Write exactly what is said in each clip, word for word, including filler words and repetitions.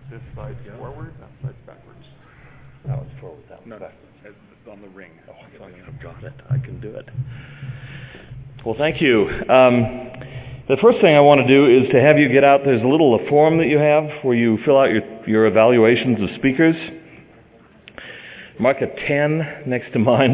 This side forward, that side backwards. That was forward, that was No, backwards. it's on the ring. Oh, I've got it. I can do it. Well, thank you. Um, the first thing I want to do is to have you get out, there's a little a form that you have where you fill out your, your evaluations of speakers. Mark a ten next to mine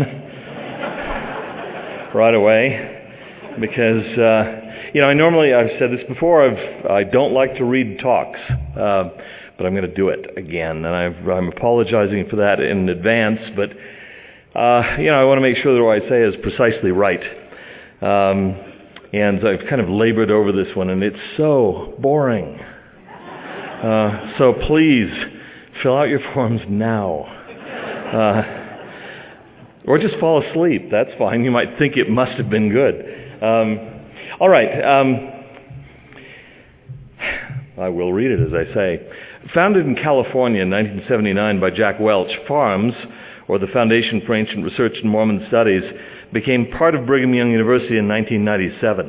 right away, because, uh, you know, I normally, I've said this before, I've, I don't like to read talks, uh, but I'm going to do it again, and I've, I'm apologizing for that in advance, but, uh, you know, I want to make sure that what I say is precisely right. Um, and I've kind of labored over this one, and it's so boring. Uh, so please, fill out your forms now. Uh, or just fall asleep. That's fine. You might think it must have been good. Um, all right. Um, I will read it as I say. Founded in California in nineteen seventy-nine by Jack Welch, FARMS, or the Foundation for Ancient Research in Mormon Studies, became part of Brigham Young University in nineteen ninety-seven.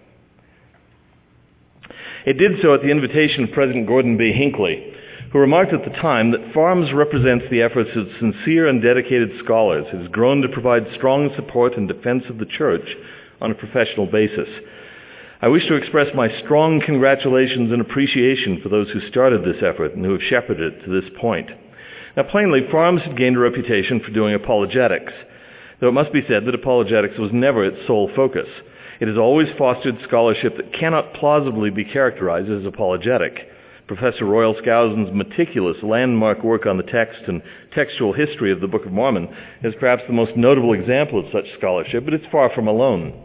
It did so at the invitation of President Gordon B. Hinckley, who remarked at the time that FARMS represents the efforts of sincere and dedicated scholars. It has grown to provide strong support and defense of the Church on a professional basis. I wish to express my strong congratulations and appreciation for those who started this effort and who have shepherded it to this point. Now, plainly, FARMS had gained a reputation for doing apologetics, though it must be said that apologetics was never its sole focus. It has always fostered scholarship that cannot plausibly be characterized as apologetic. Professor Royal Skousen's meticulous landmark work on the text and textual history of the Book of Mormon is perhaps the most notable example of such scholarship, but it's far from alone.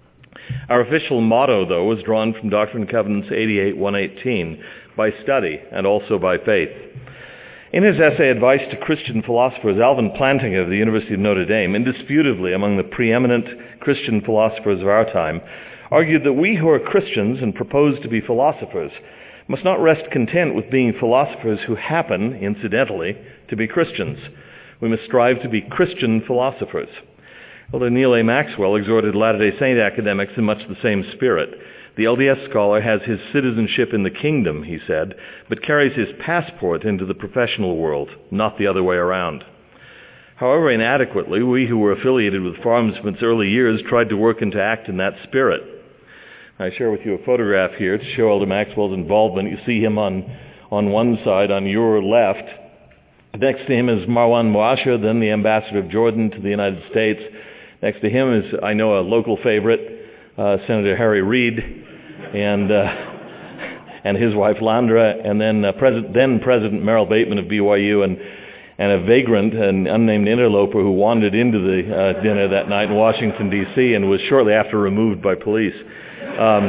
Our official motto, though, was drawn from Doctrine and Covenants eighty-eight one eighteen, by study and also by faith. In his essay, Advice to Christian Philosophers, Alvin Plantinga of the University of Notre Dame, indisputably among the preeminent Christian philosophers of our time, argued that we who are Christians and propose to be philosophers must not rest content with being philosophers who happen, incidentally, to be Christians. We must strive to be Christian philosophers. Elder Neal A. Maxwell exhorted Latter-day Saint academics in much the same spirit. The L D S scholar has his citizenship in the kingdom, he said, but carries his passport into the professional world, not the other way around. However inadequately, we who were affiliated with FARMS from its early years tried to work and to act in that spirit. I share with you a photograph here to show Elder Maxwell's involvement. You see him on, on one side, on your left. Next to him is Marwan Moasha, then the ambassador of Jordan to the United States. Next to him is, I know, a local favorite, uh, Senator Harry Reid, and uh, and his wife Landra, and then uh, President, then President Merrill Bateman of B Y U, and and a vagrant, an unnamed interloper who wandered into the uh, dinner that night in Washington, D C, and was shortly after removed by police. Um,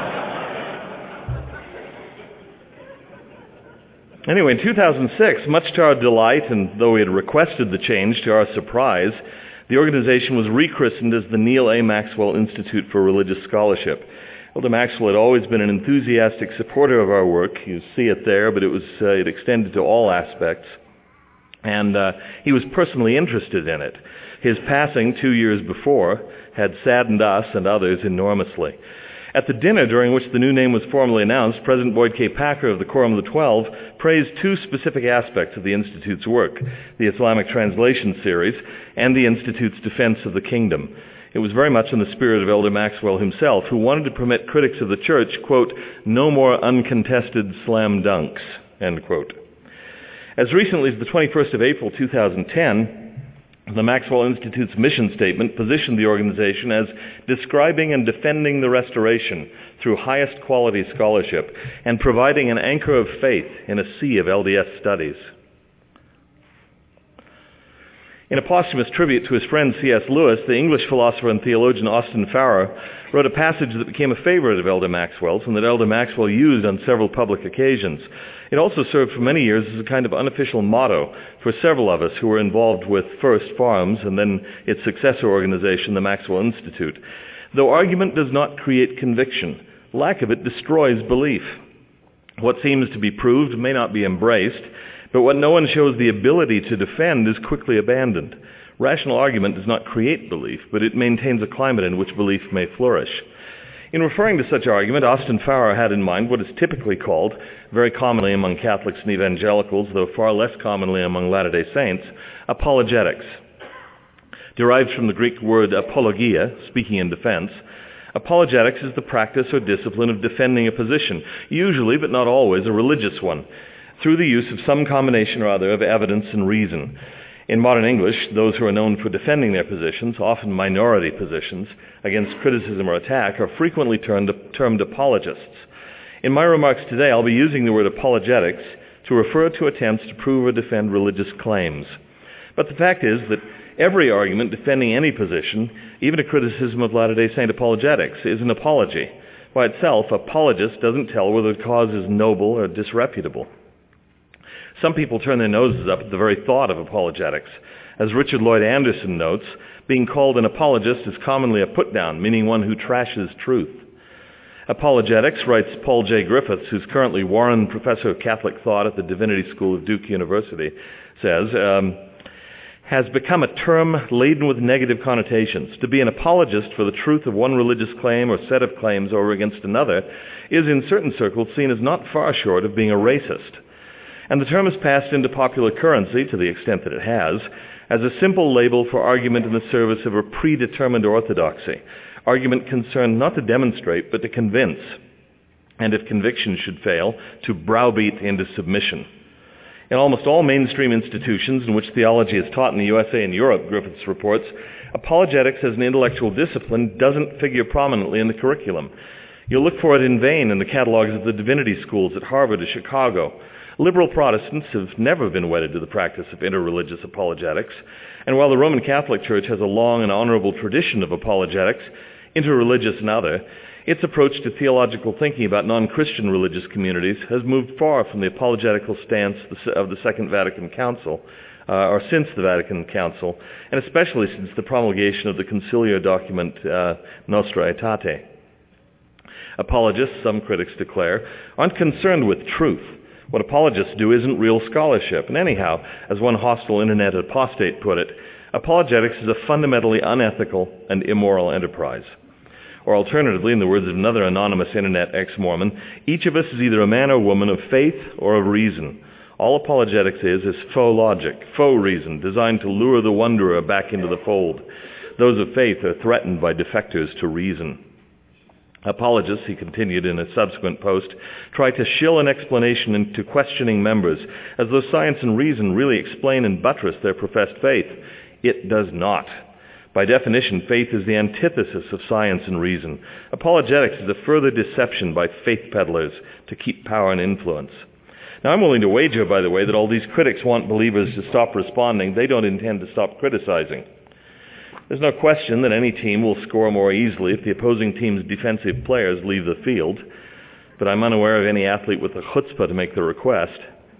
anyway, in two thousand six, much to our delight, and though we had requested the change to our surprise, the organization was rechristened as the Neal A. Maxwell Institute for Religious Scholarship. Elder Maxwell had always been an enthusiastic supporter of our work. You see it there, but it was uh, it extended to all aspects. And uh, he was personally interested in it. His passing two years before had saddened us and others enormously. At the dinner during which the new name was formally announced, President Boyd K. Packer of the Quorum of the Twelve praised two specific aspects of the Institute's work, the Islamic Translation Series and the Institute's defense of the kingdom. It was very much in the spirit of Elder Maxwell himself, who wanted to permit critics of the church, quote, no more uncontested slam dunks, end quote. As recently as the twenty-first of April two thousand ten, the Maxwell Institute's mission statement positioned the organization as describing and defending the restoration through highest quality scholarship and providing an anchor of faith in a sea of L D S studies. In a posthumous tribute to his friend C S Lewis, the English philosopher and theologian Austin Farrer wrote a passage that became a favorite of Elder Maxwell's and that Elder Maxwell used on several public occasions. It also served for many years as a kind of unofficial motto for several of us who were involved with first FARMS and then its successor organization, the Maxwell Institute. Though argument does not create conviction, lack of it destroys belief. What seems to be proved may not be embraced, but what no one shows the ability to defend is quickly abandoned. Rational argument does not create belief, but it maintains a climate in which belief may flourish. In referring to such argument, Austin Farrer had in mind what is typically called, very commonly among Catholics and evangelicals, though far less commonly among Latter-day Saints, apologetics. Derived from the Greek word apologia, speaking in defense, apologetics is the practice or discipline of defending a position, usually but not always a religious one, through the use of some combination or other of evidence and reason. In modern English, those who are known for defending their positions, often minority positions, against criticism or attack, are frequently termed, termed apologists. In my remarks today, I'll be using the word apologetics to refer to attempts to prove or defend religious claims. But the fact is that every argument defending any position, even a criticism of Latter-day Saint apologetics, is an apology. By itself, apologist doesn't tell whether the cause is noble or disreputable. Some people turn their noses up at the very thought of apologetics. As Richard Lloyd Anderson notes, being called an apologist is commonly a put-down, meaning one who trashes truth. Apologetics, writes Paul J. Griffiths, who's currently Warren Professor of Catholic Thought at the Divinity School of Duke University, says, um, has become a term laden with negative connotations. To be an apologist for the truth of one religious claim or set of claims over against another is in certain circles seen as not far short of being a racist. And the term has passed into popular currency, to the extent that it has, as a simple label for argument in the service of a predetermined orthodoxy, argument concerned not to demonstrate but to convince, and if conviction should fail, to browbeat into submission. In almost all mainstream institutions in which theology is taught in the U S A and Europe, Griffiths reports, apologetics as an intellectual discipline doesn't figure prominently in the curriculum. You'll look for it in vain in the catalogs of the divinity schools at Harvard or Chicago. Liberal Protestants have never been wedded to the practice of interreligious apologetics, and while the Roman Catholic Church has a long and honorable tradition of apologetics, interreligious and other, its approach to theological thinking about non-Christian religious communities has moved far from the apologetical stance of the Second Vatican Council, uh, or since the Vatican Council, and especially since the promulgation of the conciliar document uh, Nostra Aetate. Apologists, some critics declare, aren't concerned with truth. What apologists do isn't real scholarship. And anyhow, as one hostile internet apostate put it, apologetics is a fundamentally unethical and immoral enterprise. Or alternatively, in the words of another anonymous internet ex-Mormon, each of us is either a man or woman of faith or of reason. All apologetics is is faux logic, faux reason, designed to lure the wanderer back into the fold. Those of faith are threatened by defectors to reason. Apologists, he continued in a subsequent post, try to shill an explanation into questioning members, as though science and reason really explain and buttress their professed faith. It does not. By definition, faith is the antithesis of science and reason. Apologetics is a further deception by faith peddlers to keep power and influence. Now, I'm willing to wager, by the way, that all these critics want believers to stop responding. They don't intend to stop criticizing. There's no question that any team will score more easily if the opposing team's defensive players leave the field, but I'm unaware of any athlete with the chutzpah to make the request.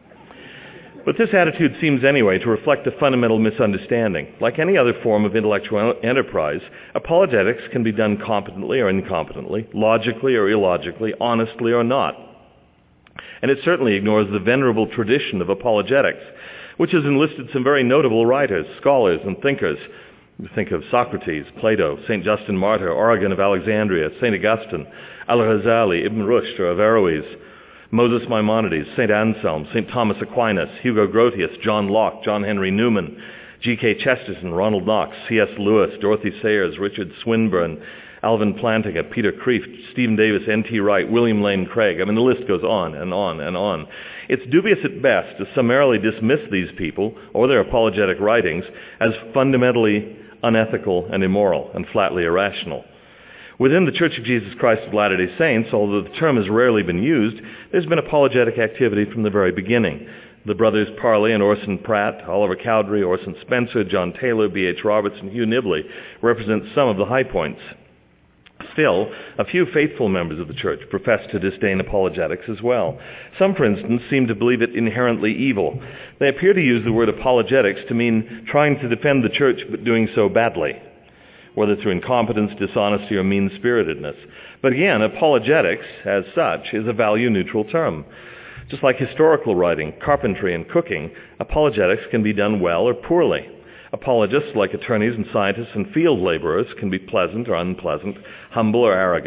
But this attitude seems anyway to reflect a fundamental misunderstanding. Like any other form of intellectual enterprise, apologetics can be done competently or incompetently, logically or illogically, honestly or not. And it certainly ignores the venerable tradition of apologetics, which has enlisted some very notable writers, scholars, and thinkers. Think of Socrates, Plato, Saint Justin Martyr, Origen of Alexandria, Saint Augustine, Al-Ghazali, Ibn Rushd or Averroes, Moses Maimonides, Saint Anselm, Saint Thomas Aquinas, Hugo Grotius, John Locke, John Henry Newman, G K Chesterton, Ronald Knox, C S Lewis, Dorothy Sayers, Richard Swinburne, Alvin Plantinga, Peter Kreeft, Stephen Davis, N T Wright, William Lane Craig. I mean, the list goes on and on and on. It's dubious at best to summarily dismiss these people or their apologetic writings as fundamentally unethical and immoral and flatly irrational. Within the Church of Jesus Christ of Latter-day Saints, although the term has rarely been used, there's been apologetic activity from the very beginning. The brothers Parley and Orson Pratt, Oliver Cowdery, Orson Spencer, John Taylor, B H Roberts, and Hugh Nibley represent some of the high points. Still, a few faithful members of the Church profess to disdain apologetics as well. Some, for instance, seem to believe it inherently evil. They appear to use the word apologetics to mean trying to defend the Church but doing so badly, whether through incompetence, dishonesty, or mean-spiritedness. But again, apologetics, as such, is a value-neutral term. Just like historical writing, carpentry, and cooking, apologetics can be done well or poorly. Apologists, like attorneys and scientists and field laborers, can be pleasant or unpleasant, humble or arrogant,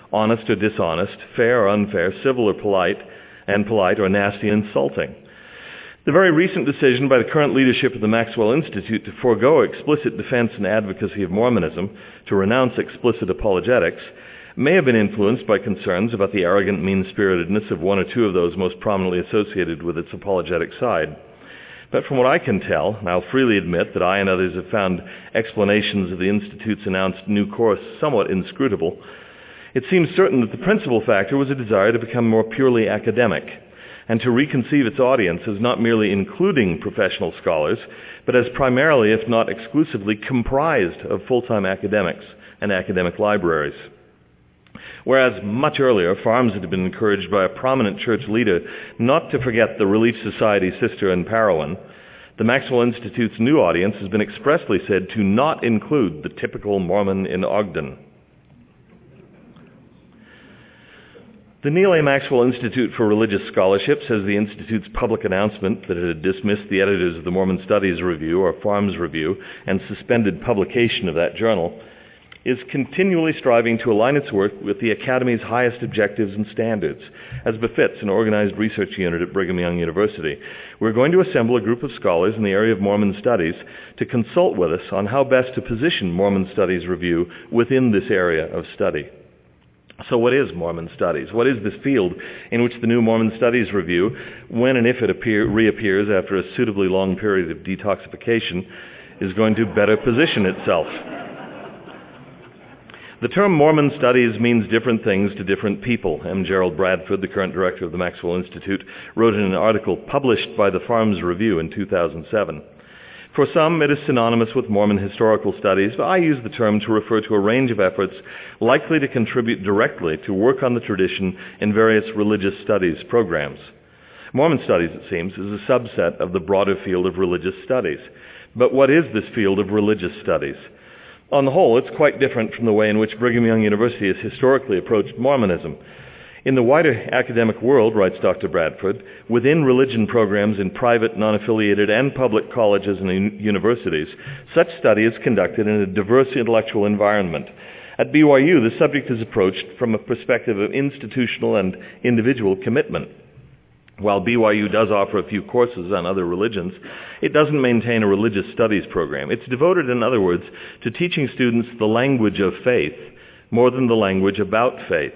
honest or dishonest, fair or unfair, civil or polite, and polite or nasty and insulting. The very recent decision by the current leadership of the Maxwell Institute to forego explicit defense and advocacy of Mormonism, to renounce explicit apologetics, may have been influenced by concerns about the arrogant mean-spiritedness of one or two of those most prominently associated with its apologetic side. But from what I can tell, and I'll freely admit that I and others have found explanations of the Institute's announced new course somewhat inscrutable, it seems certain that the principal factor was a desire to become more purely academic, and to reconceive its audience as not merely including professional scholars, but as primarily, if not exclusively, comprised of full-time academics and academic libraries. Whereas much earlier, farms had been encouraged by a prominent church leader not to forget the Relief Society sister in Parowan, the Maxwell Institute's new audience has been expressly said to not include the typical Mormon in Ogden. The Neal A. Maxwell Institute for Religious Scholarship says the Institute's public announcement that it had dismissed the editors of the Mormon Studies Review, or Farms Review, and suspended publication of that journal, is continually striving to align its work with the Academy's highest objectives and standards, as befits an organized research unit at Brigham Young University. We're going to assemble a group of scholars in the area of Mormon studies to consult with us on how best to position Mormon Studies Review within this area of study. So what is Mormon studies? What is this field in which the new Mormon Studies Review, when and if it appear, reappears after a suitably long period of detoxification, is going to better position itself? The term Mormon studies means different things to different people. M. Gerald Bradford, the current director of the Maxwell Institute, wrote in an article published by the Farms Review in two thousand seven. For some, it is synonymous with Mormon historical studies, but I use the term to refer to a range of efforts likely to contribute directly to work on the tradition in various religious studies programs. Mormon studies, it seems, is a subset of the broader field of religious studies. But what is this field of religious studies? On the whole, it's quite different from the way in which Brigham Young University has historically approached Mormonism. In the wider academic world, writes Doctor Bradford, within religion programs in private, non-affiliated, and public colleges and universities, such study is conducted in a diverse intellectual environment. At B Y U, the subject is approached from a perspective of institutional and individual commitment. While B Y U does offer a few courses on other religions, it doesn't maintain a religious studies program. It's devoted, in other words, to teaching students the language of faith more than the language about faith.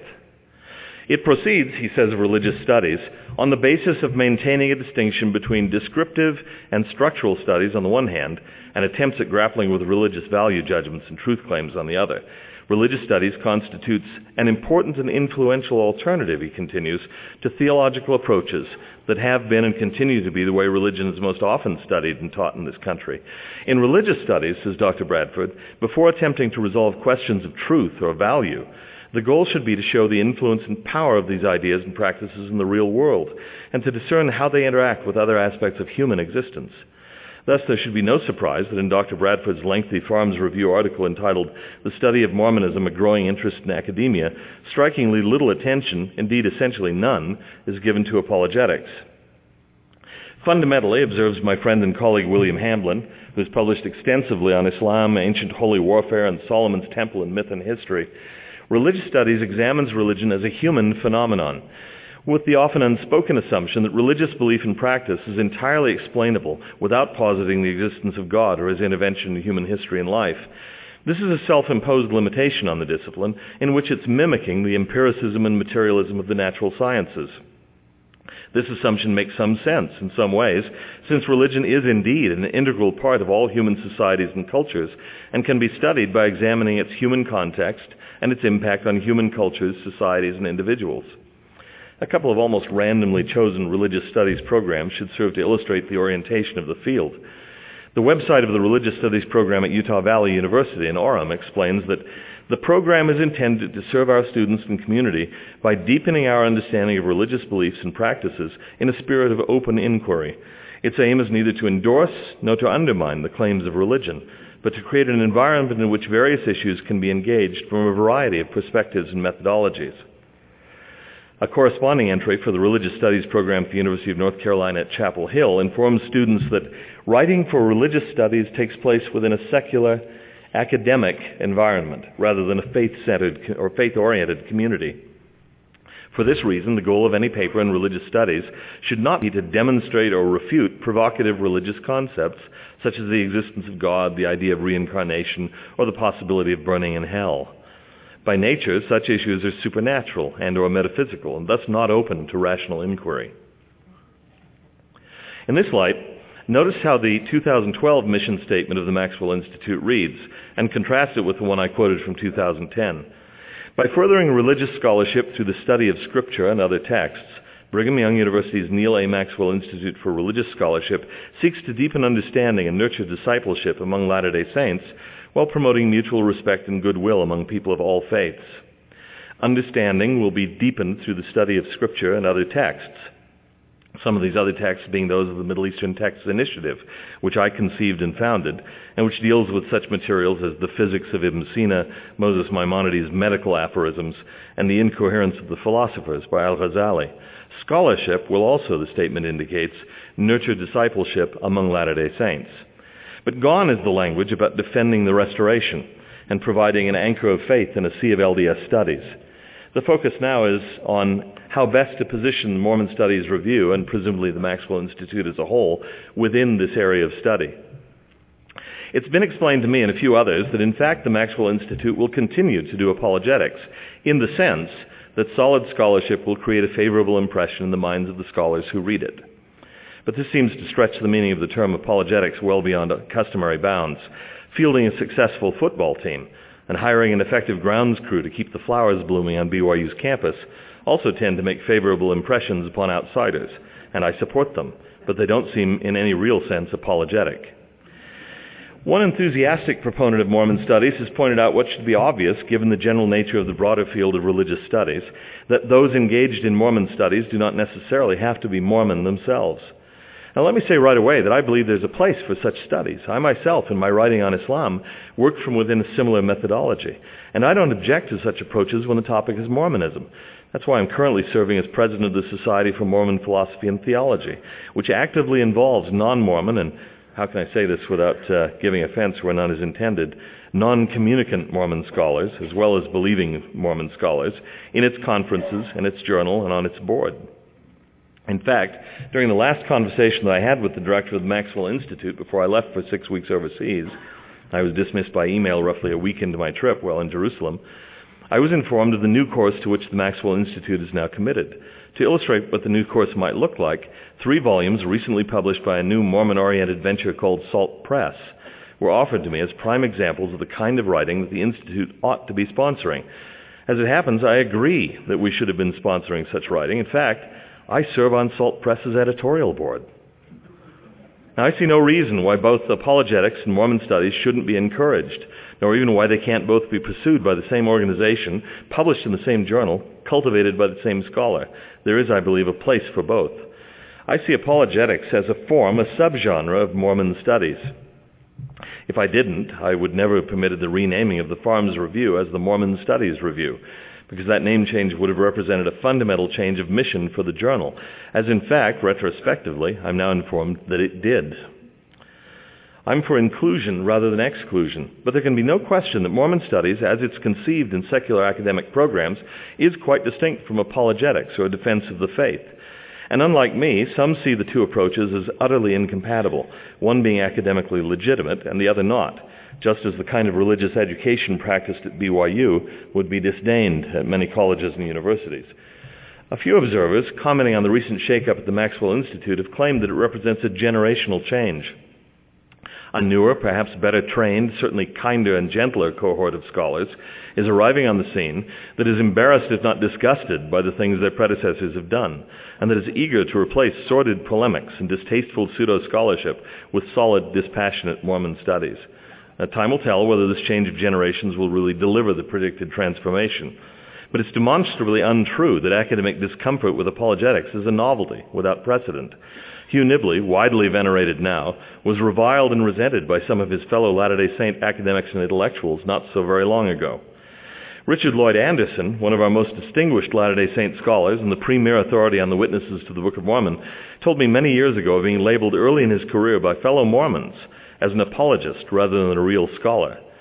It proceeds, he says, of religious studies on the basis of maintaining a distinction between descriptive and structural studies on the one hand, and attempts at grappling with religious value judgments and truth claims on the other. Religious studies constitutes an important and influential alternative, he continues, to theological approaches that have been and continue to be the way religion is most often studied and taught in this country. In religious studies, says Doctor Bradford, before attempting to resolve questions of truth or value, the goal should be to show the influence and power of these ideas and practices in the real world, and to discern how they interact with other aspects of human existence. Thus, there should be no surprise that in Doctor Bradford's lengthy Farms Review article entitled The Study of Mormonism, a Growing Interest in Academia, strikingly little attention, indeed essentially none, is given to apologetics. Fundamentally, observes my friend and colleague William Hamblin, who has published extensively on Islam, ancient holy warfare, and Solomon's Temple in myth and history, religious studies examines religion as a human phenomenon, with the often unspoken assumption that religious belief and practice is entirely explainable without positing the existence of God or his intervention in human history and life. This is a self-imposed limitation on the discipline in which it's mimicking the empiricism and materialism of the natural sciences. This assumption makes some sense in some ways, since religion is indeed an integral part of all human societies and cultures, and can be studied by examining its human context and its impact on human cultures, societies, and individuals. A couple of almost randomly chosen religious studies programs should serve to illustrate the orientation of the field. The website of the Religious Studies program at Utah Valley University in Orem explains that the program is intended to serve our students and community by deepening our understanding of religious beliefs and practices in a spirit of open inquiry. Its aim is neither to endorse nor to undermine the claims of religion, but to create an environment in which various issues can be engaged from a variety of perspectives and methodologies. A corresponding entry for the Religious Studies program at the University of North Carolina at Chapel Hill informs students that writing for religious studies takes place within a secular academic environment rather than a faith-centered or faith-oriented community. For this reason, the goal of any paper in religious studies should not be to demonstrate or refute provocative religious concepts such as the existence of God, the idea of reincarnation, or the possibility of burning in hell. By nature, such issues are supernatural and or metaphysical, and thus not open to rational inquiry. In this light, notice how the two thousand twelve mission statement of the Maxwell Institute reads, and contrast it with the one I quoted from two thousand ten. By furthering religious scholarship through the study of Scripture and other texts, Brigham Young University's Neal A. Maxwell Institute for Religious Scholarship seeks to deepen understanding and nurture discipleship among Latter-day Saints while promoting mutual respect and goodwill among people of all faiths. Understanding will be deepened through the study of Scripture and other texts. Some of these other texts being those of the Middle Eastern Texts Initiative, which I conceived and founded, and which deals with such materials as the physics of Ibn Sina, Moses Maimonides' medical aphorisms, and the incoherence of the philosophers by Al-Ghazali. Scholarship will also, the statement indicates, nurture discipleship among Latter-day Saints. But gone is the language about defending the Restoration and providing an anchor of faith in a sea of L D S studies. The focus now is on how best to position the Mormon Studies Review, and presumably the Maxwell Institute as a whole, within this area of study. It's been explained to me and a few others that in fact the Maxwell Institute will continue to do apologetics, in the sense that solid scholarship will create a favorable impression in the minds of the scholars who read it. But this seems to stretch the meaning of the term apologetics well beyond customary bounds. Fielding a successful football team and hiring an effective grounds crew to keep the flowers blooming on B Y U's campus also tend to make favorable impressions upon outsiders, and I support them, but they don't seem in any real sense apologetic. One enthusiastic proponent of Mormon studies has pointed out what should be obvious given the general nature of the broader field of religious studies, that those engaged in Mormon studies do not necessarily have to be Mormon themselves. Now let me say right away that I believe there's a place for such studies. I myself, in my writing on Islam, work from within a similar methodology, and I don't object to such approaches when the topic is Mormonism. That's why I'm currently serving as president of the Society for Mormon Philosophy and Theology, which actively involves non-Mormon, and how can I say this without uh, giving offense where none is intended, non-communicant Mormon scholars, as well as believing Mormon scholars, in its conferences, in its journal, and on its board. In fact, during the last conversation that I had with the director of the Maxwell Institute before I left for six weeks overseas, I was dismissed by email roughly a week into my trip while in Jerusalem, I was informed of the new course to which the Maxwell Institute is now committed. To illustrate what the new course might look like, three volumes recently published by a new Mormon-oriented venture called Salt Press were offered to me as prime examples of the kind of writing that the Institute ought to be sponsoring. As it happens, I agree that we should have been sponsoring such writing. In fact, I serve on Salt Press's editorial board. Now, I see no reason why both apologetics and Mormon studies shouldn't be encouraged, nor even why they can't both be pursued by the same organization, published in the same journal, cultivated by the same scholar. There is, I believe, a place for both. I see apologetics as a form, a subgenre of Mormon studies. If I didn't, I would never have permitted the renaming of the Farms Review as the Mormon Studies Review, because that name change would have represented a fundamental change of mission for the journal, as in fact, retrospectively, I'm now informed that it did. I'm for inclusion rather than exclusion, but there can be no question that Mormon studies, as it's conceived in secular academic programs, is quite distinct from apologetics or defense of the faith. And unlike me, some see the two approaches as utterly incompatible, one being academically legitimate and the other not, just as the kind of religious education practiced at B Y U would be disdained at many colleges and universities. A few observers, commenting on the recent shakeup at the Maxwell Institute, have claimed that it represents a generational change. A newer, perhaps better trained, certainly kinder and gentler cohort of scholars is arriving on the scene that is embarrassed, if not disgusted, by the things their predecessors have done, and that is eager to replace sordid polemics and distasteful pseudo-scholarship with solid, dispassionate Mormon studies. Now, time will tell whether this change of generations will really deliver the predicted transformation. But it's demonstrably untrue that academic discomfort with apologetics is a novelty without precedent. Hugh Nibley, widely venerated now, was reviled and resented by some of his fellow Latter-day Saint academics and intellectuals not so very long ago. Richard Lloyd Anderson, one of our most distinguished Latter-day Saint scholars and the premier authority on the witnesses to the Book of Mormon, told me many years ago of being labeled early in his career by fellow Mormons as an apologist rather than a real scholar.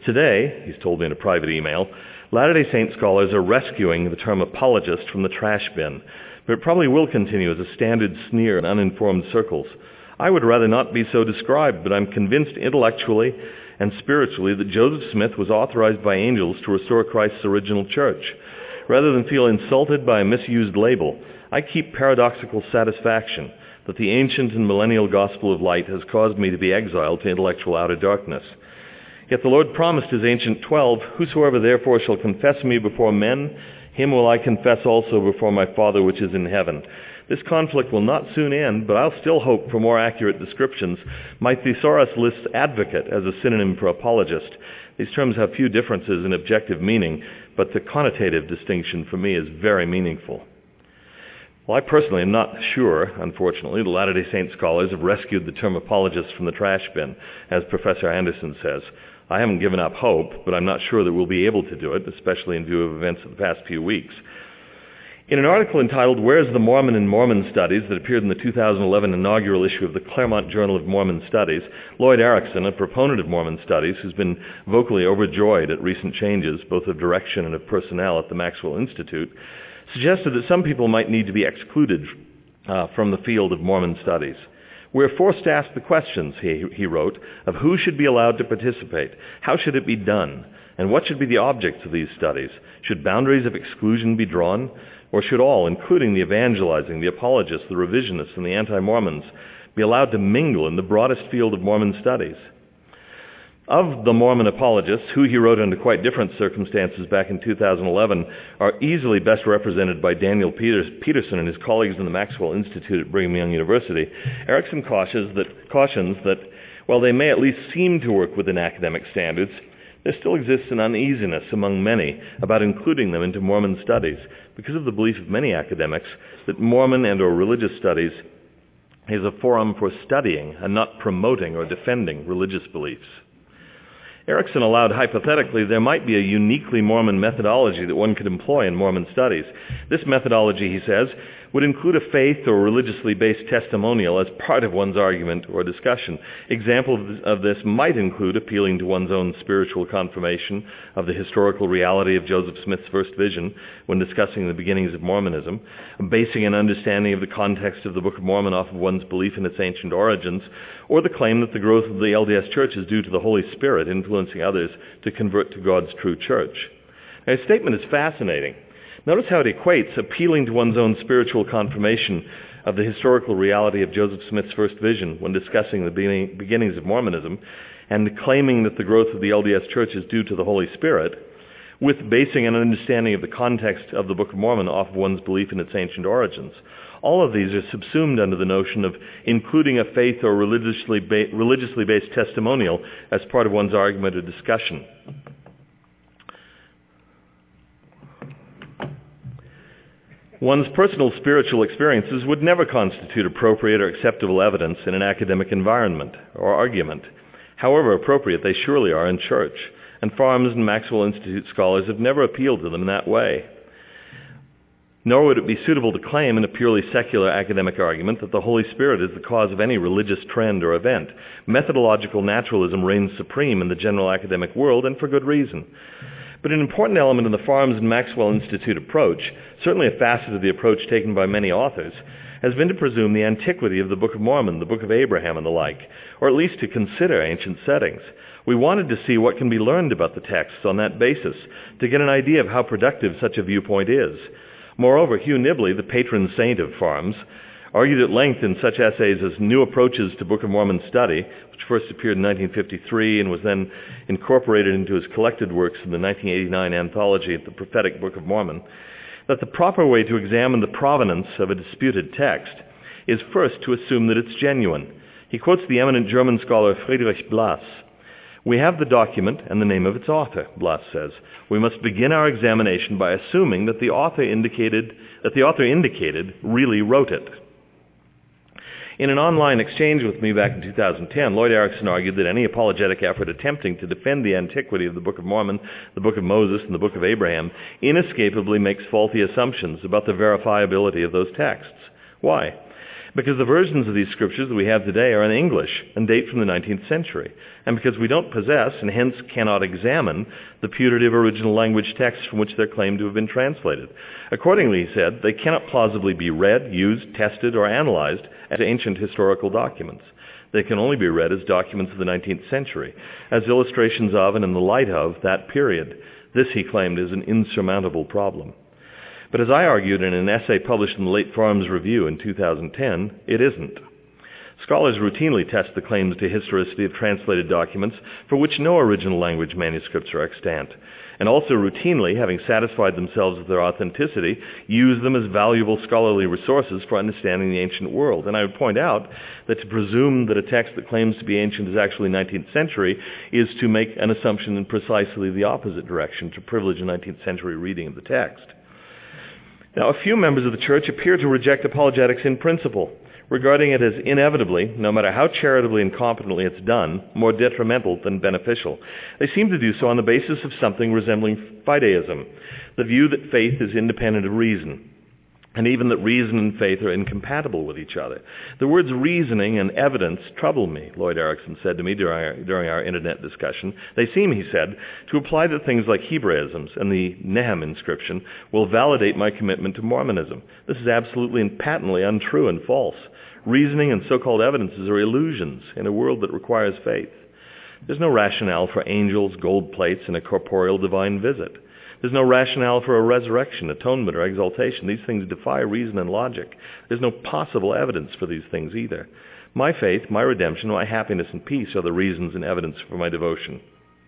Today, he's told me in a private email, Latter-day Saint scholars are rescuing the term apologist from the trash bin, but it probably will continue as a standard sneer in uninformed circles. I would rather not be so described, but I'm convinced intellectually and spiritually that Joseph Smith was authorized by angels to restore Christ's original church. Rather than feel insulted by a misused label, I keep paradoxical satisfaction that the ancient and millennial gospel of light has caused me to be exiled to intellectual outer darkness. Yet the Lord promised his ancient twelve, "Whosoever therefore shall confess me before men, him will I confess also before my Father which is in heaven." This conflict will not soon end, but I'll still hope for more accurate descriptions. My thesaurus lists advocate as a synonym for apologist. These terms have few differences in objective meaning, but the connotative distinction for me is very meaningful. Well, I personally am not sure, unfortunately, the Latter-day Saint scholars have rescued the term apologist from the trash bin, as Professor Anderson says. I haven't given up hope, but I'm not sure that we'll be able to do it, especially in view of events of the past few weeks. In an article entitled "Where's the Mormon in Mormon Studies" that appeared in the two thousand eleven inaugural issue of the Claremont Journal of Mormon Studies, Lloyd Erickson, a proponent of Mormon studies who's been vocally overjoyed at recent changes, both of direction and of personnel at the Maxwell Institute, suggested that some people might need to be excluded uh, from the field of Mormon studies. "We're forced to ask the questions," he, he wrote, "of who should be allowed to participate, how should it be done, and what should be the objects of these studies. Should boundaries of exclusion be drawn? Or should all, including the evangelizing, the apologists, the revisionists, and the anti-Mormons, be allowed to mingle in the broadest field of Mormon studies?" Of the Mormon apologists, who he wrote under quite different circumstances back in two thousand eleven, are easily best represented by Daniel Peters, Peterson and his colleagues in the Maxwell Institute at Brigham Young University. Erickson cautions that, cautions that while they may at least seem to work within academic standards, there still exists an uneasiness among many about including them into Mormon studies because of the belief of many academics that Mormon and or religious studies is a forum for studying and not promoting or defending religious beliefs. Erickson allowed hypothetically there might be a uniquely Mormon methodology that one could employ in Mormon studies. This methodology, he says, would include a faith or religiously based testimonial as part of one's argument or discussion. Examples of this might include appealing to one's own spiritual confirmation of the historical reality of Joseph Smith's first vision when discussing the beginnings of Mormonism, basing an understanding of the context of the Book of Mormon off of one's belief in its ancient origins, or the claim that the growth of the L D S Church is due to the Holy Spirit influencing others to convert to God's true church. Now, his statement is fascinating. Notice how it equates appealing to one's own spiritual confirmation of the historical reality of Joseph Smith's first vision when discussing the beginnings of Mormonism and claiming that the growth of the L D S Church is due to the Holy Spirit with basing an understanding of the context of the Book of Mormon off of one's belief in its ancient origins. All of these are subsumed under the notion of including a faith or religiously, ba- religiously based testimonial as part of one's argument or discussion. One's personal spiritual experiences would never constitute appropriate or acceptable evidence in an academic environment or argument. However appropriate, they surely are in church, and Farms and Maxwell Institute scholars have never appealed to them in that way. Nor would it be suitable to claim in a purely secular academic argument that the Holy Spirit is the cause of any religious trend or event. Methodological naturalism reigns supreme in the general academic world, and for good reason. But an important element in the Farms and Maxwell Institute approach, certainly a facet of the approach taken by many authors, has been to presume the antiquity of the Book of Mormon, the Book of Abraham, and the like, or at least to consider ancient settings. We wanted to see what can be learned about the texts on that basis, to get an idea of how productive such a viewpoint is. Moreover, Hugh Nibley, the patron saint of Farms, argued at length in such essays as New Approaches to Book of Mormon Study, which first appeared in nineteen fifty-three and was then incorporated into his collected works in the nineteen eighty-nine anthology, The Prophetic Book of Mormon, that the proper way to examine the provenance of a disputed text is first to assume that it's genuine. He quotes the eminent German scholar Friedrich Blas. "We have the document and the name of its author," Blas says. "We must begin our examination by assuming that the author indicated that the author indicated really wrote it." In an online exchange with me back in two thousand ten, Lloyd Erickson argued that any apologetic effort attempting to defend the antiquity of the Book of Mormon, the Book of Moses, and the Book of Abraham inescapably makes faulty assumptions about the verifiability of those texts. Why? because the versions of these scriptures that we have today are in English and date from the nineteenth century, and because we don't possess and hence cannot examine the putative original language texts from which they're claimed to have been translated. Accordingly, he said, they cannot plausibly be read, used, tested, or analyzed as ancient historical documents. They can only be read as documents of the nineteenth century, as illustrations of and in the light of that period. This, he claimed, is an insurmountable problem. But as I argued in an essay published in the late Farms Review in two thousand ten, it isn't. Scholars routinely test the claims to historicity of translated documents for which no original language manuscripts are extant, and also routinely, having satisfied themselves of their authenticity, use them as valuable scholarly resources for understanding the ancient world. And I would point out that to presume that a text that claims to be ancient is actually nineteenth century is to make an assumption in precisely the opposite direction, to privilege a nineteenth century reading of the text. Now, a few members of the Church appear to reject apologetics in principle, regarding it as inevitably, no matter how charitably and competently it's done, more detrimental than beneficial. They seem to do so on the basis of something resembling fideism, the view that faith is independent of reason, and even that reason and faith are incompatible with each other. The words reasoning and evidence trouble me, Lloyd Erickson said to me during our, during our internet discussion. They seem, he said, to apply to things like Hebraisms and the Nehem inscription will validate my commitment to Mormonism. This is absolutely and patently untrue and false. Reasoning and so-called evidences are illusions in a world that requires faith. There's no rationale for angels, gold plates, and a corporeal divine visit. There's no rationale for a resurrection, atonement, or exaltation. These things defy reason and logic. There's no possible evidence for these things either. My faith, my redemption, my happiness and peace are the reasons and evidence for my devotion.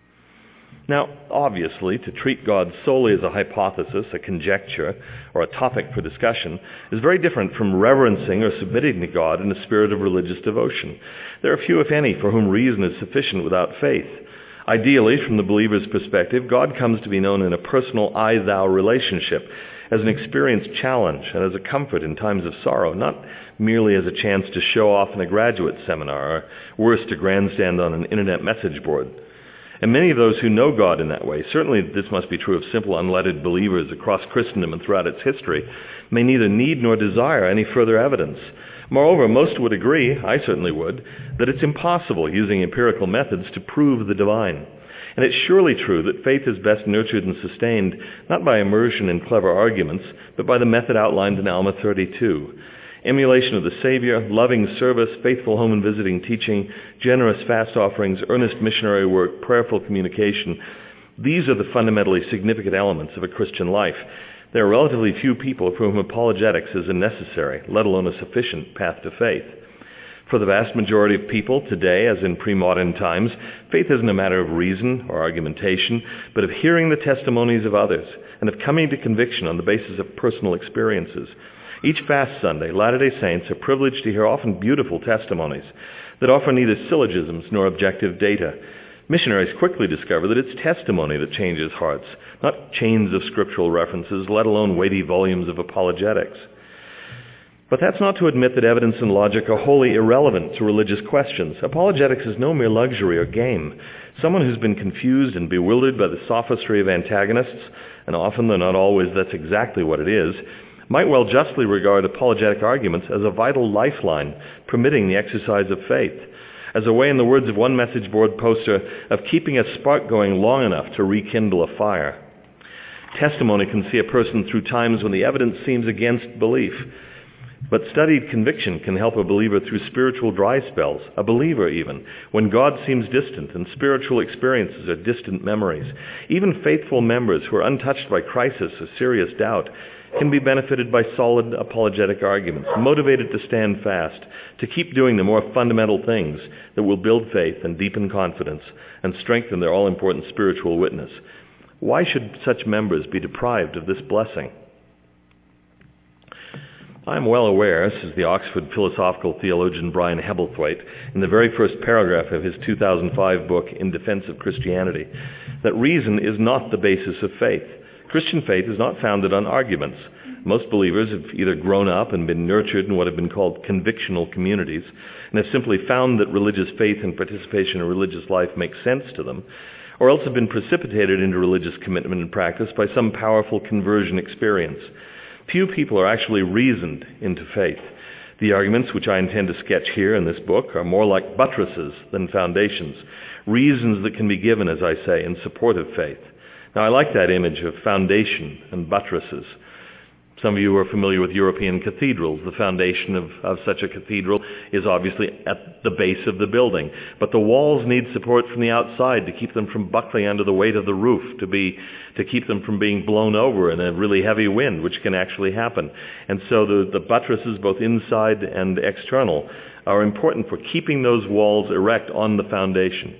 Now, obviously, to treat God solely as a hypothesis, a conjecture, or a topic for discussion is very different from reverencing or submitting to God in a spirit of religious devotion. There are few, if any, for whom reason is sufficient without faith. Ideally, from the believer's perspective, God comes to be known in a personal I-thou relationship, as an experienced challenge and as a comfort in times of sorrow, not merely as a chance to show off in a graduate seminar, or worse, to grandstand on an internet message board. And many of those who know God in that way, certainly this must be true of simple, unlettered believers across Christendom and throughout its history, may neither need nor desire any further evidence. Moreover, most would agree, I certainly would, that it's impossible using empirical methods to prove the divine. And it's surely true that faith is best nurtured and sustained not by immersion in clever arguments, but by the method outlined in Alma thirty-two. Emulation of the Savior, loving service, faithful home and visiting teaching, generous fast offerings, earnest missionary work, prayerful communication. These are the fundamentally significant elements of a Christian life. There are relatively few people for whom apologetics is a necessary, let alone a sufficient, path to faith. For the vast majority of people today, as in pre-modern times, faith isn't a matter of reason or argumentation, but of hearing the testimonies of others and of coming to conviction on the basis of personal experiences. Each fast Sunday, Latter-day Saints are privileged to hear often beautiful testimonies that offer neither syllogisms nor objective data. Missionaries quickly discover that it's testimony that changes hearts, not chains of scriptural references, let alone weighty volumes of apologetics. But that's not to admit that evidence and logic are wholly irrelevant to religious questions. Apologetics is no mere luxury or game. Someone who's been confused and bewildered by the sophistry of antagonists, and often, though not always, that's exactly what it is, might well justly regard apologetic arguments as a vital lifeline permitting the exercise of faith, as a way, in the words of one message board poster, of keeping a spark going long enough to rekindle a fire. Testimony can see a person through times when the evidence seems against belief, but studied conviction can help a believer through spiritual dry spells, a believer even, when God seems distant and spiritual experiences are distant memories. Even faithful members who are untouched by crisis or serious doubt can be benefited by solid apologetic arguments, motivated to stand fast, to keep doing the more fundamental things that will build faith and deepen confidence and strengthen their all-important spiritual witness. Why should such members be deprived of this blessing? I am well aware, says the Oxford philosophical theologian Brian Hebblethwaite in the very first paragraph of his two thousand five book, In Defense of Christianity, that reason is not the basis of faith. Christian faith is not founded on arguments. Most believers have either grown up and been nurtured in what have been called convictional communities and have simply found that religious faith and participation in religious life makes sense to them, or else have been precipitated into religious commitment and practice by some powerful conversion experience. Few people are actually reasoned into faith. The arguments which I intend to sketch here in this book are more like buttresses than foundations, reasons that can be given, as I say, in support of faith. Now, I like that image of foundation and buttresses. Some of you are familiar with European cathedrals. The foundation of, of such a cathedral is obviously at the base of the building. But the walls need support from the outside to keep them from buckling under the weight of the roof, to be to keep them from being blown over in a really heavy wind, which can actually happen. And so the, the buttresses, both inside and external, are important for keeping those walls erect on the foundation.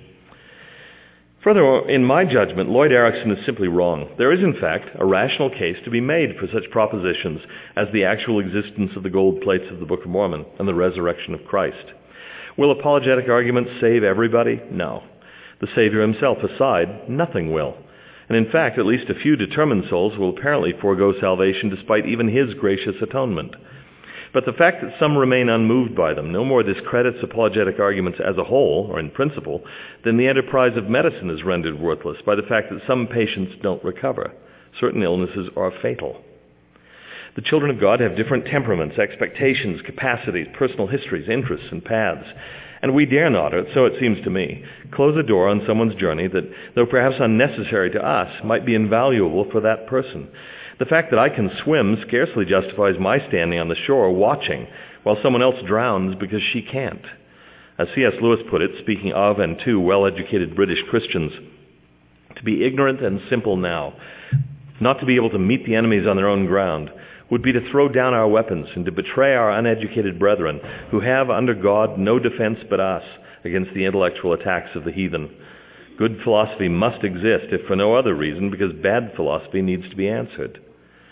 Furthermore, in my judgment, Lloyd Erickson is simply wrong. There is, in fact, a rational case to be made for such propositions as the actual existence of the gold plates of the Book of Mormon and the resurrection of Christ. Will apologetic arguments save everybody? No. The Savior himself aside, nothing will. And in fact, at least a few determined souls will apparently forego salvation despite even his gracious atonement. But the fact that some remain unmoved by them no more discredits apologetic arguments as a whole, or in principle, than the enterprise of medicine is rendered worthless by the fact that some patients don't recover. Certain illnesses are fatal. The children of God have different temperaments, expectations, capacities, personal histories, interests, and paths. And we dare not, or so it seems to me, close a door on someone's journey that, though perhaps unnecessary to us, might be invaluable for that person. The fact that I can swim scarcely justifies my standing on the shore watching while someone else drowns because she can't. As C S Lewis put it, speaking of and to well-educated British Christians, to be ignorant and simple now, not to be able to meet the enemies on their own ground, would be to throw down our weapons and to betray our uneducated brethren who have under God no defense but us against the intellectual attacks of the heathen. Good philosophy must exist, if for no other reason, because bad philosophy needs to be answered.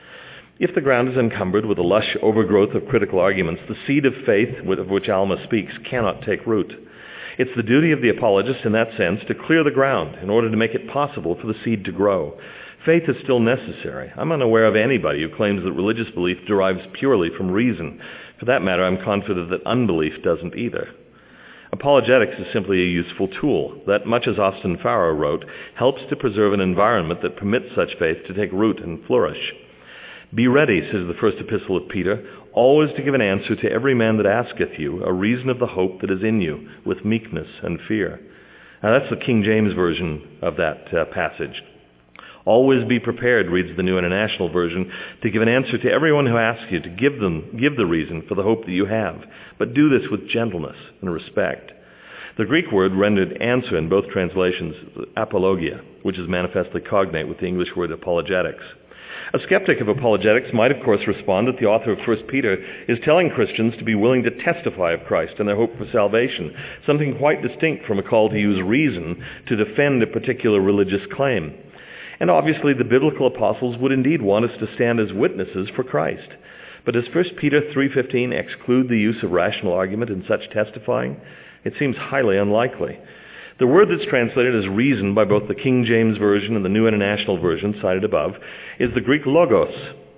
If the ground is encumbered with a lush overgrowth of critical arguments, the seed of faith of which Alma speaks cannot take root. It's the duty of the apologist in that sense to clear the ground in order to make it possible for the seed to grow. Faith is still necessary. I'm unaware of anybody who claims that religious belief derives purely from reason. For that matter, I'm confident that unbelief doesn't either. Apologetics is simply a useful tool that, much as Austin Farrow wrote, helps to preserve an environment that permits such faith to take root and flourish. Be ready, says the first epistle of Peter, always to give an answer to every man that asketh you a reason of the hope that is in you, with meekness and fear. Now that's the King James Version of that uh, passage. Always be prepared, reads the New International Version, to give an answer to everyone who asks you, to give them, give the reason for the hope that you have. But do this with gentleness and respect. The Greek word rendered answer in both translations is apologia, which is manifestly cognate with the English word apologetics. A skeptic of apologetics might, of course, respond that the author of First Peter is telling Christians to be willing to testify of Christ and their hope for salvation, something quite distinct from a call to use reason to defend a particular religious claim. And obviously the biblical apostles would indeed want us to stand as witnesses for Christ. But does First Peter three fifteen exclude the use of rational argument in such testifying? It seems highly unlikely. The word that's translated as reason by both the King James Version and the New International Version cited above is the Greek logos.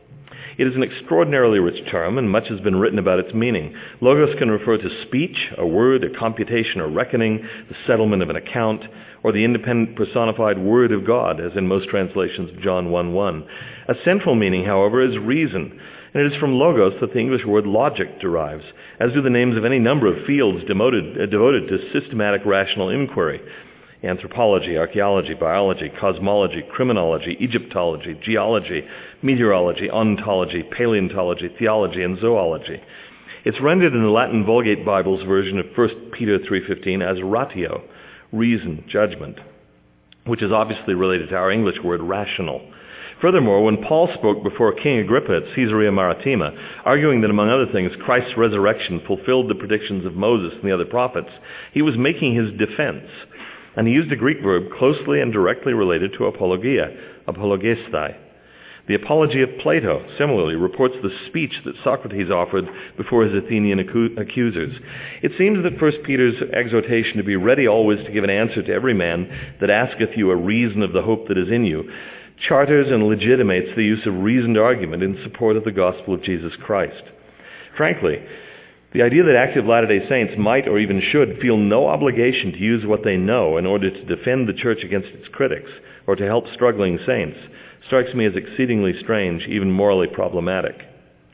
It is an extraordinarily rich term, and much has been written about its meaning. Logos can refer to speech, a word, a computation or reckoning, the settlement of an account, or the independent personified Word of God, as in most translations of John one one. A central meaning, however, is reason, and it is from logos that the English word logic derives, as do the names of any number of fields devoted, uh, devoted to systematic rational inquiry: anthropology, archaeology, biology, cosmology, criminology, Egyptology, geology, meteorology, ontology, paleontology, theology, and zoology. It's rendered in the Latin Vulgate Bible's version of First Peter three fifteen as ratio, reason, judgment, which is obviously related to our English word rational. Furthermore, when Paul spoke before King Agrippa at Caesarea Maritima, arguing that, among other things, Christ's resurrection fulfilled the predictions of Moses and the other prophets, he was making his defense. And he used a Greek verb closely and directly related to apologia, apologestai. The Apology of Plato, similarly, reports the speech that Socrates offered before his Athenian acu- accusers. It seems that First Peter's exhortation to be ready always to give an answer to every man that asketh you a reason of the hope that is in you charters and legitimates the use of reasoned argument in support of the gospel of Jesus Christ. Frankly, the idea that active Latter-day Saints might or even should feel no obligation to use what they know in order to defend the church against its critics or to help struggling saints strikes me as exceedingly strange, even morally problematic.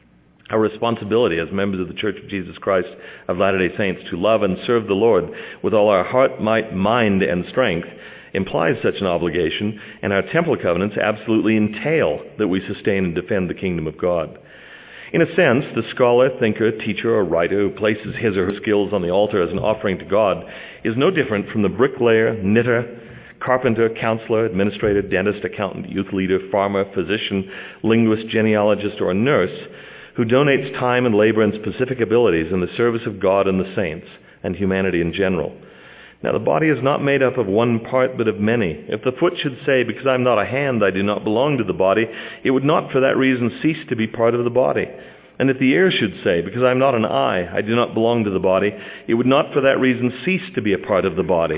Our responsibility as members of the Church of Jesus Christ of Latter-day Saints to love and serve the Lord with all our heart, might, mind, and strength implies such an obligation, and our temple covenants absolutely entail that we sustain and defend the kingdom of God. In a sense, the scholar, thinker, teacher, or writer who places his or her skills on the altar as an offering to God is no different from the bricklayer, knitter, carpenter, counselor, administrator, dentist, accountant, youth leader, farmer, physician, linguist, genealogist, or nurse who donates time and labor and specific abilities in the service of God and the saints and humanity in general. Now, the body is not made up of one part, but of many. If the foot should say, because I'm not a hand, I do not belong to the body, it would not for that reason cease to be part of the body. And if the ear should say, because I'm not an eye, I do not belong to the body, it would not for that reason cease to be a part of the body.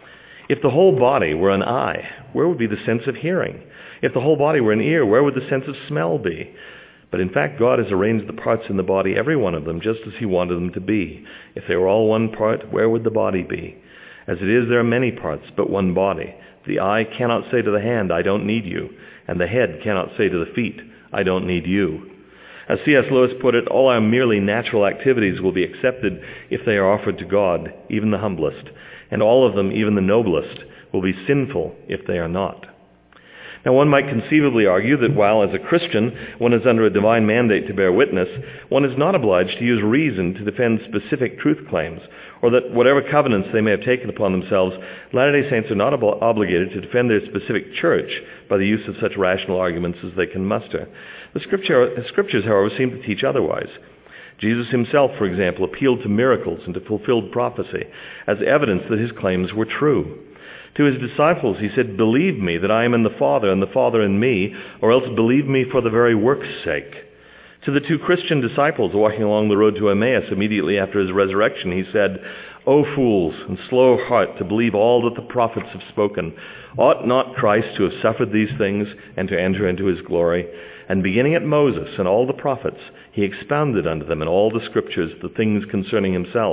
If the whole body were an eye, where would be the sense of hearing? If the whole body were an ear, where would the sense of smell be? But in fact, God has arranged the parts in the body, every one of them, just as he wanted them to be. If they were all one part, where would the body be? As it is, there are many parts, but one body. The eye cannot say to the hand, I don't need you, and the head cannot say to the feet, I don't need you. As C S Lewis put it, all our merely natural activities will be accepted if they are offered to God, even the humblest, and all of them, even the noblest, will be sinful if they are not. Now, one might conceivably argue that while as a Christian one is under a divine mandate to bear witness, one is not obliged to use reason to defend specific truth claims, or that whatever covenants they may have taken upon themselves, Latter-day Saints are not ob- obligated to defend their specific church by the use of such rational arguments as they can muster. The, scripture, the Scriptures, however, seem to teach otherwise. Jesus himself, for example, appealed to miracles and to fulfilled prophecy as evidence that his claims were true. To his disciples he said, believe me that I am in the Father and the Father in me, or else believe me for the very work's sake. To the two Christian disciples walking along the road to Emmaus immediately after his resurrection, he said, O fools, and slow of heart to believe all that the prophets have spoken. Ought not Christ to have suffered these things and to enter into his glory? And beginning at Moses and all the prophets, he expounded unto them in all the Scriptures the things concerning himself.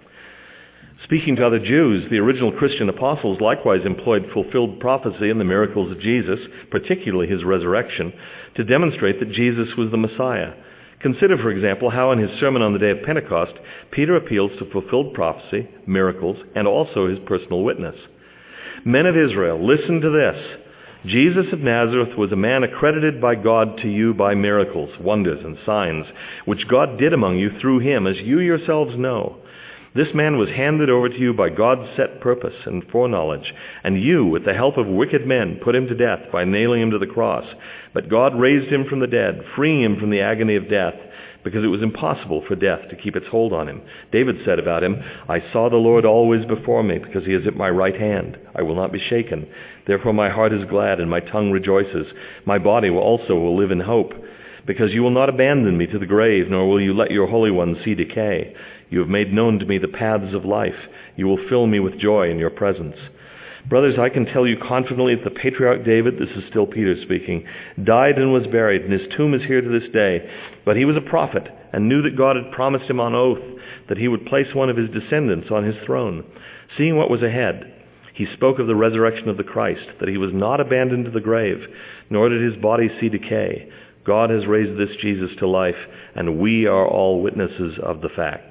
Speaking to other Jews, the original Christian apostles likewise employed fulfilled prophecy and the miracles of Jesus, particularly his resurrection, to demonstrate that Jesus was the Messiah. Consider, for example, how in his sermon on the day of Pentecost, Peter appeals to fulfilled prophecy, miracles, and also his personal witness. Men of Israel, listen to this. Jesus of Nazareth was a man accredited by God to you by miracles, wonders, and signs, which God did among you through him, as you yourselves know. This man was handed over to you by God's set purpose and foreknowledge, and you, with the help of wicked men, put him to death by nailing him to the cross. But God raised him from the dead, freeing him from the agony of death, because it was impossible for death to keep its hold on him. David said about him, I saw the Lord always before me, because he is at my right hand. I will not be shaken. Therefore my heart is glad, and my tongue rejoices. My body will also will live in hope, because you will not abandon me to the grave, nor will you let your Holy One see decay. You have made known to me the paths of life. You will fill me with joy in your presence. Brothers, I can tell you confidently that the patriarch David, this is still Peter speaking, died and was buried, and his tomb is here to this day. But he was a prophet, and knew that God had promised him on oath that he would place one of his descendants on his throne. Seeing what was ahead, he spoke of the resurrection of the Christ, that he was not abandoned to the grave, nor did his body see decay. God has raised this Jesus to life, and we are all witnesses of the fact.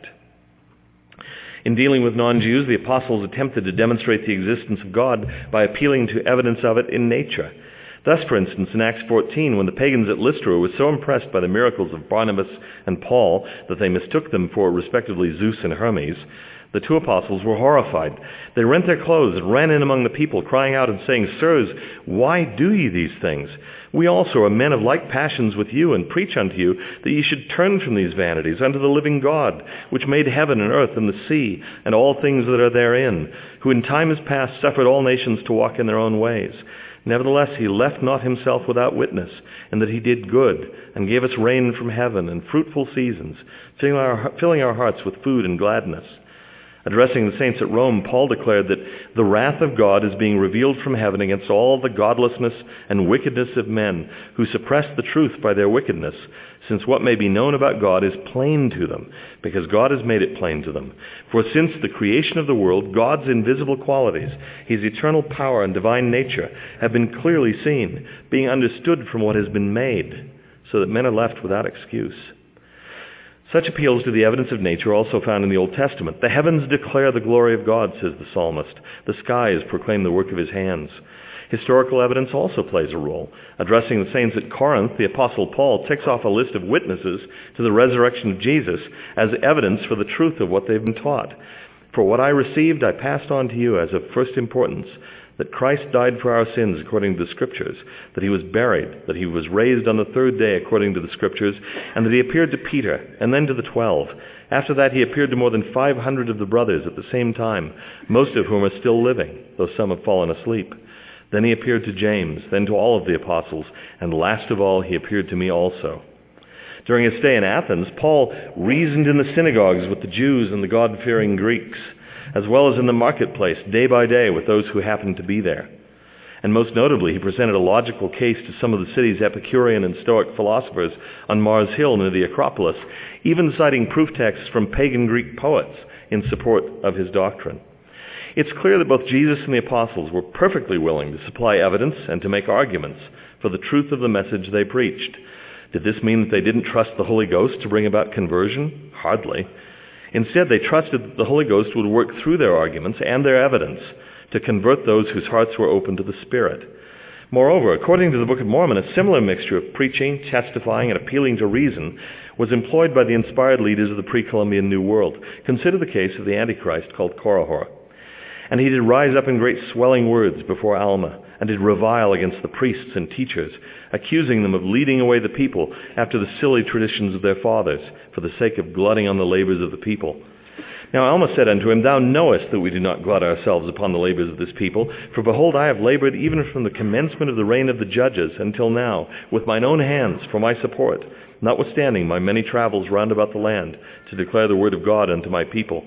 In dealing with non-Jews, the apostles attempted to demonstrate the existence of God by appealing to evidence of it in nature. Thus, for instance, in Acts fourteen, when the pagans at Lystra were so impressed by the miracles of Barnabas and Paul that they mistook them for respectively Zeus and Hermes, the two apostles were horrified. They rent their clothes and ran in among the people, crying out and saying, Sirs, why do ye these things? We also are men of like passions with you, and preach unto you that ye should turn from these vanities unto the living God, which made heaven and earth and the sea, and all things that are therein, who in times past suffered all nations to walk in their own ways. Nevertheless, he left not himself without witness, and that he did good, and gave us rain from heaven, and fruitful seasons, filling our, filling our hearts with food and gladness. Addressing the saints at Rome, Paul declared that the wrath of God is being revealed from heaven against all the godlessness and wickedness of men who suppress the truth by their wickedness, since what may be known about God is plain to them, because God has made it plain to them. For since the creation of the world, God's invisible qualities, his eternal power and divine nature, have been clearly seen, being understood from what has been made, so that men are left without excuse. Such appeals to the evidence of nature are also found in the Old Testament. The heavens declare the glory of God, says the psalmist. The skies proclaim the work of his hands. Historical evidence also plays a role. Addressing the saints at Corinth, the Apostle Paul ticks off a list of witnesses to the resurrection of Jesus as evidence for the truth of what they've been taught. For what I received, I passed on to you as of first importance, that Christ died for our sins according to the Scriptures, that he was buried, that he was raised on the third day according to the Scriptures, and that he appeared to Peter, and then to the twelve. After that he appeared to more than five hundred of the brothers at the same time, most of whom are still living, though some have fallen asleep. Then he appeared to James, then to all of the apostles, and last of all he appeared to me also. During his stay in Athens, Paul reasoned in the synagogues with the Jews and the God-fearing Greeks, as well as in the marketplace, day by day, with those who happened to be there. And most notably, he presented a logical case to some of the city's Epicurean and Stoic philosophers on Mars Hill near the Acropolis, even citing proof texts from pagan Greek poets in support of his doctrine. It's clear that both Jesus and the apostles were perfectly willing to supply evidence and to make arguments for the truth of the message they preached. Did this mean that they didn't trust the Holy Ghost to bring about conversion? Hardly. Instead, they trusted that the Holy Ghost would work through their arguments and their evidence to convert those whose hearts were open to the Spirit. Moreover, according to the Book of Mormon, a similar mixture of preaching, testifying, and appealing to reason was employed by the inspired leaders of the pre-Columbian New World. Consider the case of the Antichrist called Korihor. And he did rise up in great swelling words before Alma, and did revile against the priests and teachers, accusing them of leading away the people after the silly traditions of their fathers, for the sake of glutting on the labors of the people. Now Alma said unto him, Thou knowest that we do not glut ourselves upon the labors of this people, for behold, I have labored even from the commencement of the reign of the judges until now, with mine own hands for my support, notwithstanding my many travels round about the land, to declare the word of God unto my people.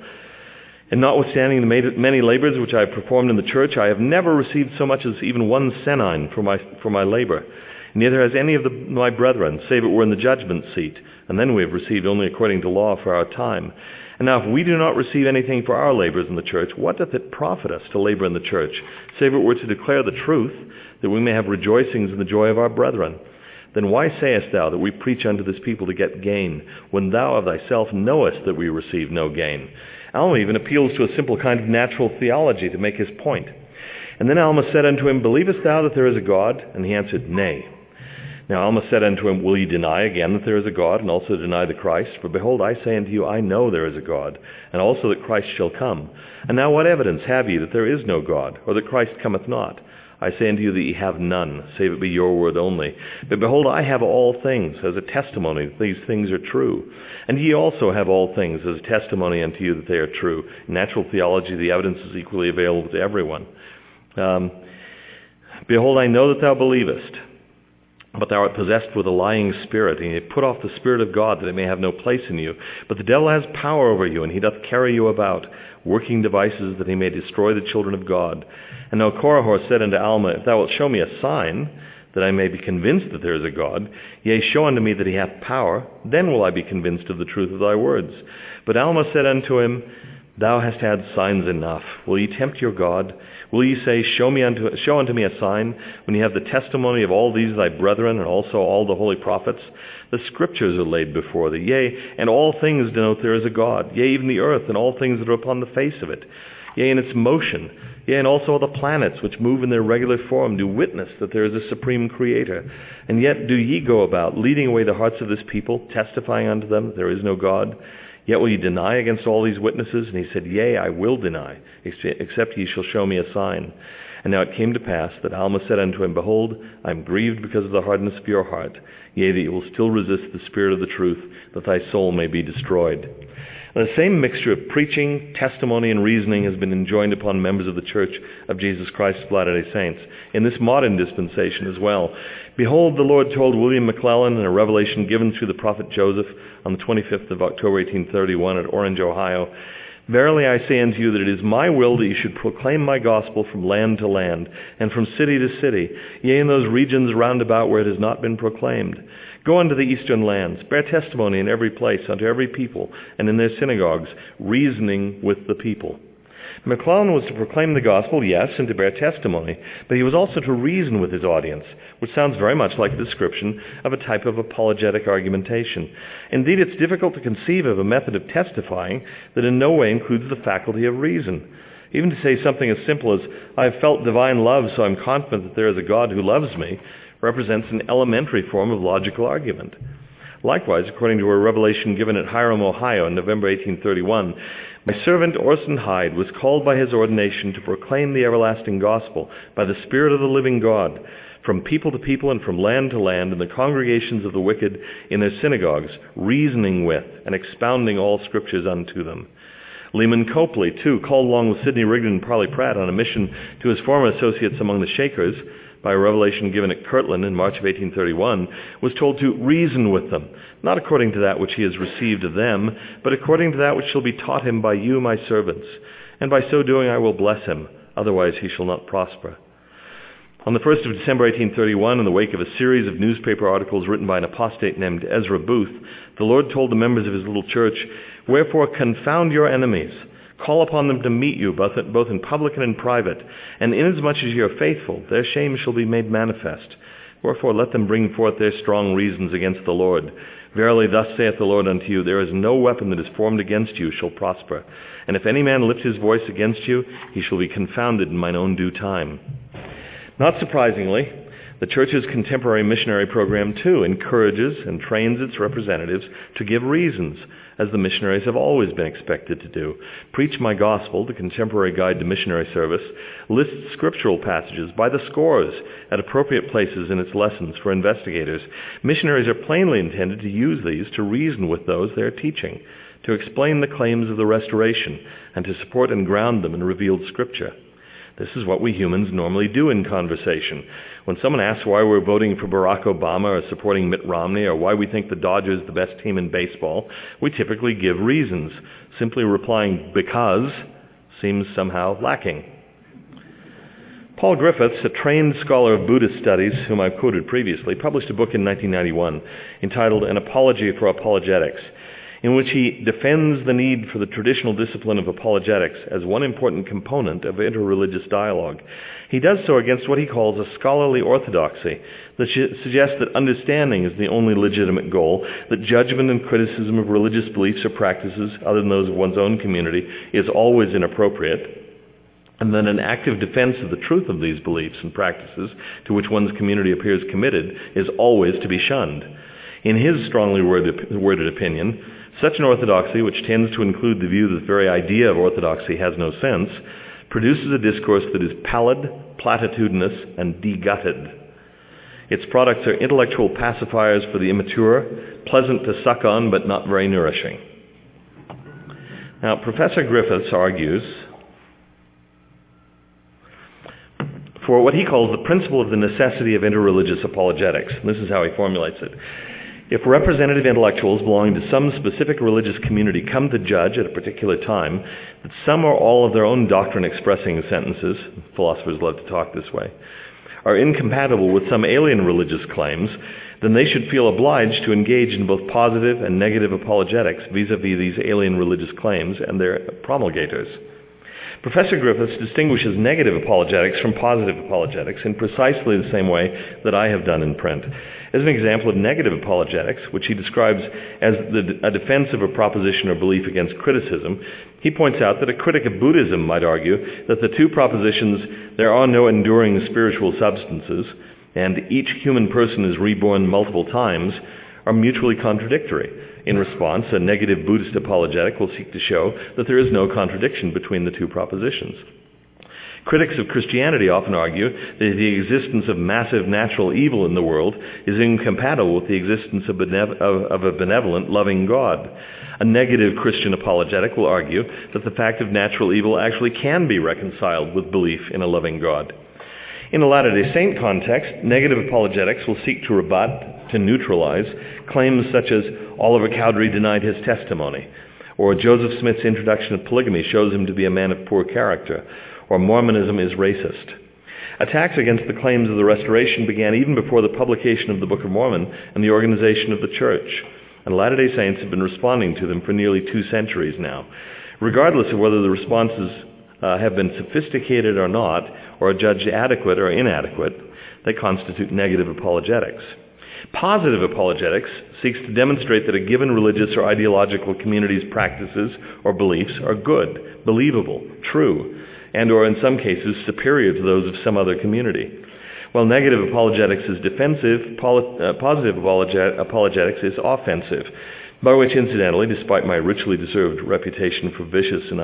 And notwithstanding the many labors which I have performed in the church, I have never received so much as even one senine for my for my labor. Neither has any of the, my brethren, save it were in the judgment seat, and then we have received only according to law for our time. And now if we do not receive anything for our labors in the church, what doth it profit us to labor in the church, save it were to declare the truth, that we may have rejoicings in the joy of our brethren? Then why sayest thou that we preach unto this people to get gain, when thou of thyself knowest that we receive no gain? Alma even appeals to a simple kind of natural theology to make his point. And then Alma said unto him, Believest thou that there is a God? And he answered, Nay. Now Alma said unto him, Will ye deny again that there is a God, and also deny the Christ? For behold, I say unto you, I know there is a God, and also that Christ shall come. And now what evidence have ye that there is no God, or that Christ cometh not? I say unto you that ye have none, save it be your word only. But behold, I have all things as a testimony that these things are true. And ye also have all things as a testimony unto you that they are true. In natural theology, the evidence is equally available to everyone. Um, behold, I know that thou believest, but thou art possessed with a lying spirit, and ye put off the Spirit of God, that it may have no place in you. But the devil has power over you, and he doth carry you about, working devices that he may destroy the children of God. And now Korihor said unto Alma, If thou wilt show me a sign, that I may be convinced that there is a God, yea, show unto me that he hath power, then will I be convinced of the truth of thy words. But Alma said unto him, Thou hast had signs enough. Will ye tempt your God? Will ye say, Show me unto show unto me a sign, when ye have the testimony of all these thy brethren, and also all the holy prophets? The scriptures are laid before thee, yea, and all things denote there is a God, yea, even the earth, and all things that are upon the face of it, yea, in its motion, yea, and also all the planets which move in their regular form do witness that there is a supreme Creator. And yet do ye go about, leading away the hearts of this people, testifying unto them that there is no God? Yet will ye deny against all these witnesses? And he said, Yea, I will deny, except ye shall show me a sign. And now it came to pass that Alma said unto him, Behold, I am grieved because of the hardness of your heart, yea, that you will still resist the spirit of the truth, that thy soul may be destroyed. And the same mixture of preaching, testimony, and reasoning has been enjoined upon members of the Church of Jesus Christ of Latter-day Saints in this modern dispensation as well. Behold, the Lord told William McClellan in a revelation given through the prophet Joseph on the twenty-fifth of October, eighteen thirty-one at Orange, Ohio, Verily I say unto you that it is my will that you should proclaim my gospel from land to land, and from city to city, yea, in those regions round about where it has not been proclaimed. Go unto the eastern lands, bear testimony in every place unto every people, and in their synagogues, reasoning with the people. McClellan was to proclaim the gospel, yes, and to bear testimony, but he was also to reason with his audience, which sounds very much like a description of a type of apologetic argumentation. Indeed, it's difficult to conceive of a method of testifying that in no way includes the faculty of reason. Even to say something as simple as, I have felt divine love, so I'm confident that there is a God who loves me, represents an elementary form of logical argument. Likewise, according to a revelation given at Hiram, Ohio in November eighteen thirty-one, my servant Orson Hyde was called by his ordination to proclaim the everlasting gospel by the Spirit of the living God, from people to people and from land to land, in the congregations of the wicked, in their synagogues, reasoning with and expounding all scriptures unto them. Lehman Copley, too, called along with Sidney Rigdon and Parley Pratt on a mission to his former associates among the Shakers, by a revelation given at Kirtland in March of eighteen thirty-one, was told to reason with them, not according to that which he has received of them, but according to that which shall be taught him by you, my servants. And by so doing I will bless him, otherwise he shall not prosper. On the first of December eighteen thirty-one, in the wake of a series of newspaper articles written by an apostate named Ezra Booth, the Lord told the members of his little church, Wherefore confound your enemies, call upon them to meet you, both in public and in private, and inasmuch as ye are faithful, their shame shall be made manifest. Wherefore let them bring forth their strong reasons against the Lord. Verily thus saith the Lord unto you, There is no weapon that is formed against you shall prosper. And if any man lift his voice against you, he shall be confounded in mine own due time. Not surprisingly, the Church's contemporary missionary program, too, encourages and trains its representatives to give reasons, as the missionaries have always been expected to do. Preach My Gospel, the contemporary guide to missionary service, lists scriptural passages by the scores at appropriate places in its lessons for investigators. Missionaries are plainly intended to use these to reason with those they are teaching, to explain the claims of the Restoration, and to support and ground them in revealed Scripture. This is what we humans normally do in conversation. When someone asks why we're voting for Barack Obama or supporting Mitt Romney or why we think the Dodgers are the best team in baseball, we typically give reasons. Simply replying, because, seems somehow lacking. Paul Griffiths, a trained scholar of Buddhist studies, whom I've quoted previously, published a book in nineteen ninety-one entitled An Apology for Apologetics, in which he defends the need for the traditional discipline of apologetics as one important component of interreligious dialogue. He does so against what he calls a scholarly orthodoxy that suggests that understanding is the only legitimate goal, that judgment and criticism of religious beliefs or practices, other than those of one's own community, is always inappropriate, and that an active defense of the truth of these beliefs and practices to which one's community appears committed is always to be shunned. In his strongly worded, worded opinion, such an orthodoxy, which tends to include the view that the very idea of orthodoxy has no sense, produces a discourse that is pallid, platitudinous, and degutted. Its products are intellectual pacifiers for the immature, pleasant to suck on but not very nourishing. Now, Professor Griffiths argues for what he calls the principle of the necessity of interreligious apologetics. This is how he formulates it. If representative intellectuals belonging to some specific religious community come to judge at a particular time that some or all of their own doctrine-expressing sentences, philosophers love to talk this way, are incompatible with some alien religious claims, then they should feel obliged to engage in both positive and negative apologetics vis-a-vis these alien religious claims and their promulgators. Professor Griffiths distinguishes negative apologetics from positive apologetics in precisely the same way that I have done in print. As an example of negative apologetics, which he describes as the, a defense of a proposition or belief against criticism, he points out that a critic of Buddhism might argue that the two propositions, there are no enduring spiritual substances, and each human person is reborn multiple times, are mutually contradictory. In response, a negative Buddhist apologetic will seek to show that there is no contradiction between the two propositions. Critics of Christianity often argue that the existence of massive natural evil in the world is incompatible with the existence of, benev- of, of a benevolent, loving God. A negative Christian apologetic will argue that the fact of natural evil actually can be reconciled with belief in a loving God. In a Latter-day Saint context, negative apologetics will seek to rebut, to neutralize, claims such as Oliver Cowdery denied his testimony, or Joseph Smith's introduction of polygamy shows him to be a man of poor character, or Mormonism is racist. Attacks against the claims of the Restoration began even before the publication of the Book of Mormon and the organization of the Church, and Latter-day Saints have been responding to them for nearly two centuries now. Regardless of whether the responses uh, have been sophisticated or not, or are judged adequate or inadequate, they constitute negative apologetics. Positive apologetics seeks to demonstrate that a given religious or ideological community's practices or beliefs are good, believable, true, and or in some cases superior to those of some other community. While negative apologetics is defensive, poli- uh, positive apologet- apologetics is offensive, by which, incidentally, despite my richly deserved reputation for vicious and